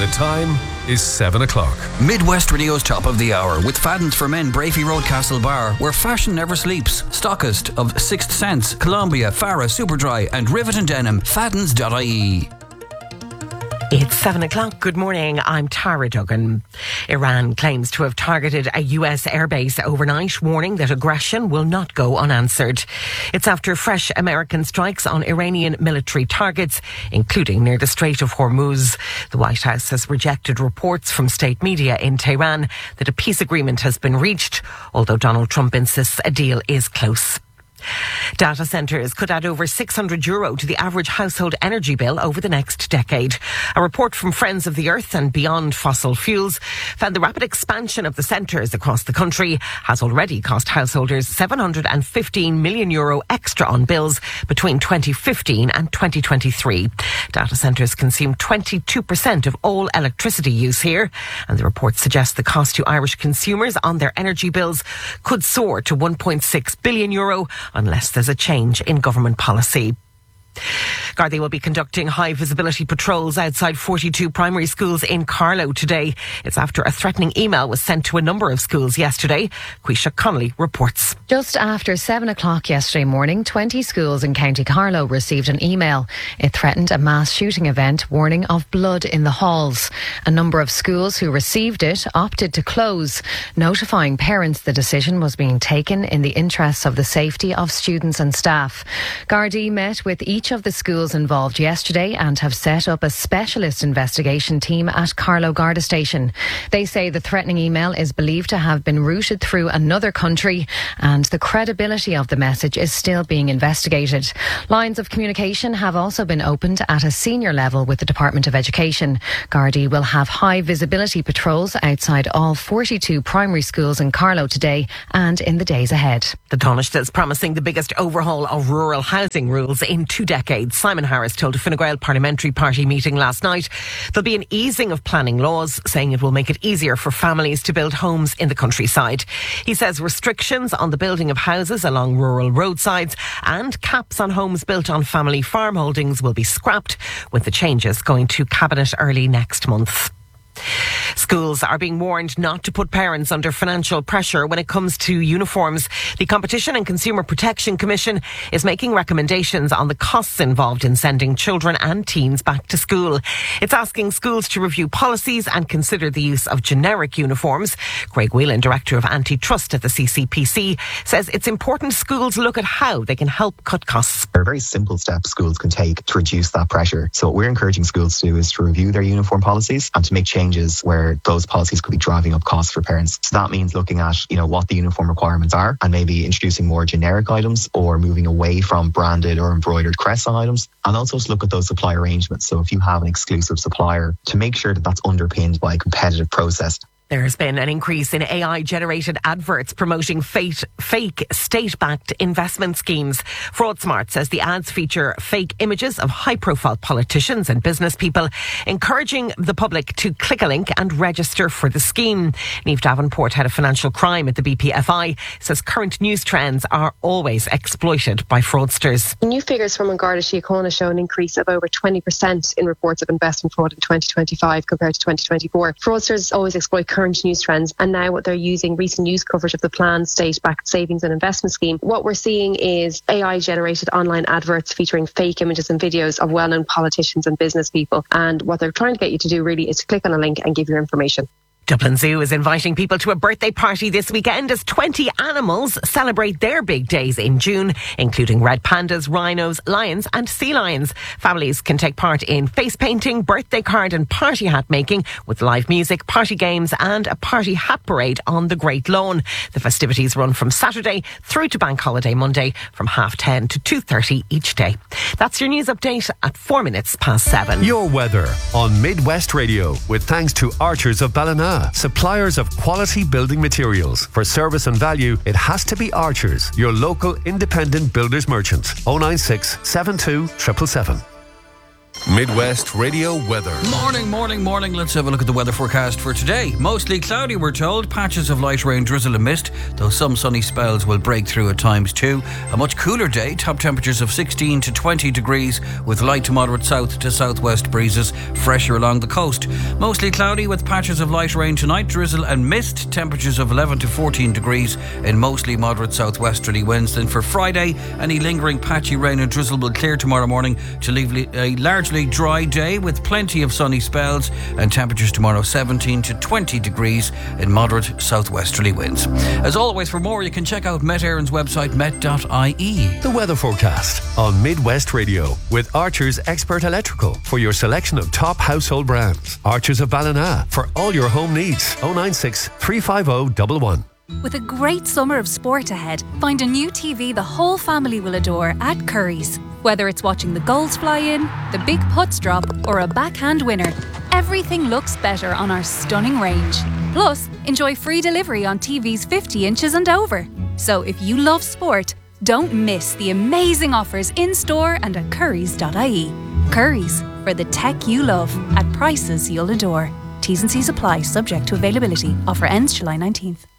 The time is 7 o'clock. Midwest Radio's Top of the Hour with Fadden's for Men, Brafey Road, Castlebar, where fashion never sleeps. Stockist of Sixth Sense, Columbia, Farah, Superdry and Rivet & Denim. Faddens.ie. It's 7 o'clock. Good morning. I'm Tara Duggan. Iran claims to have targeted a US airbase overnight, warning that aggression will not go unanswered. It's after fresh American strikes on Iranian military targets, including near the Strait of Hormuz. The White House has rejected reports from state media in Tehran that a peace agreement has been reached, although Donald Trump insists a deal is close. Data centres could add over €600 to the average household energy bill over the next decade. A report from Friends of the Earth and Beyond Fossil Fuels found the rapid expansion of the centres across the country has already cost householders €715 million extra on bills between 2015 and 2023. Data centres consume 22% of all electricity use here, and the report suggests the cost to Irish consumers on their energy bills could soar to €1.6 billion unless there's a change in government policy. Gardaí will be conducting high visibility patrols outside 42 primary schools in Carlow today. It's after a threatening email was sent to a number of schools yesterday. Quisha Connolly reports. Just after 7 o'clock yesterday morning, 20 schools in County Carlow received an email. It threatened a mass shooting event, warning of blood in the halls. A number of schools who received it opted to close. Notifying parents the decision was being taken in the interests of the safety of students and staff. Gardaí met with each of the schools involved yesterday and have set up a specialist investigation team at Carlow Garda Station. They say the threatening email is believed to have been routed through another country and the credibility of the message is still being investigated. Lines of communication have also been opened at a senior level with the Department of Education. Gardaí will have high visibility patrols outside all 42 primary schools in Carlow today and in the days ahead. The Taoiseach is promising the biggest overhaul of rural housing rules in 2 decades. Simon Harris told a Fine Gael Parliamentary Party meeting last night there'll be an easing of planning laws, saying it will make it easier for families to build homes in the countryside. He says restrictions on the building of houses along rural roadsides and caps on homes built on family farm holdings will be scrapped, with the changes going to Cabinet early next month. Schools are being warned not to put parents under financial pressure when it comes to uniforms. The Competition and Consumer Protection Commission is making recommendations on the costs involved in sending children and teens back to school. It's asking schools to review policies and consider the use of generic uniforms. Craig Whelan, Director of Antitrust at the CCPC, says it's important schools look at how they can help cut costs. There are very simple steps schools can take to reduce that pressure. So what we're encouraging schools to do is to review their uniform policies and to make changes where those policies could be driving up costs for parents. So that means looking at, what the uniform requirements are and maybe introducing more generic items or moving away from branded or embroidered crests on items. And also to look at those supply arrangements. So if you have an exclusive supplier, to make sure that that's underpinned by a competitive process. There's been an increase in AI-generated adverts promoting fake state-backed investment schemes. FraudSmart says the ads feature fake images of high-profile politicians and business people, encouraging the public to click a link and register for the scheme. Niamh Davenport, head of financial crime at the BPFI, says current news trends are always exploited by fraudsters. New figures from Garda Síochána show an increase of over 20% in reports of investment fraud in 2025 compared to 2024. Fraudsters always exploit current news trends, and now what they're using recent news coverage of the planned state-backed savings and investment scheme. What we're seeing is AI-generated online adverts featuring fake images and videos of well-known politicians and business people, and what they're trying to get you to do really is to click on a link and give your information. Dublin Zoo is inviting people to a birthday party this weekend as 20 animals celebrate their big days in June, including red pandas, rhinos, lions and sea lions. Families can take part in face painting, birthday card and party hat making with live music, party games and a party hat parade on the Great Lawn. The festivities run from Saturday through to Bank Holiday Monday from 10:30 to 2:30 each day. That's your news update at 7:04. Your weather on Midwest Radio with thanks to Archers of Ballina, suppliers of quality building materials. For service and value, it has to be Archers, your local independent builders merchant. 096 72 777. Midwest Radio weather. Morning. Let's have a look at the weather forecast for today. Mostly cloudy, we're told. Patches of light rain, drizzle and mist, though some sunny spells will break through at times too. A much cooler day, top temperatures of 16 to 20 degrees with light to moderate south to southwest breezes, fresher along the coast. Mostly cloudy with patches of light rain tonight, drizzle and mist, temperatures of 11 to 14 degrees and mostly moderate southwesterly winds. Then for Friday, any lingering patchy rain and drizzle will clear tomorrow morning to leave a largely dry day with plenty of sunny spells and temperatures tomorrow 17 to 20 degrees in moderate southwesterly winds. As always, for more you can check out Met Éireann's website met.ie. The weather forecast on Midwest Radio with Archer's Expert Electrical for your selection of top household brands. Archers of Ballina for all your home needs. 096 350 111. With a great summer of sport ahead, find a new TV the whole family will adore at Curry's. Whether it's watching the goals fly in, the big putts drop, or a backhand winner, everything looks better on our stunning range. Plus, enjoy free delivery on TVs 50 inches and over. So if you love sport, don't miss the amazing offers in-store and at currys.ie. Curry's, for the tech you love, at prices you'll adore. T's and C's apply, subject to availability. Offer ends July 19th.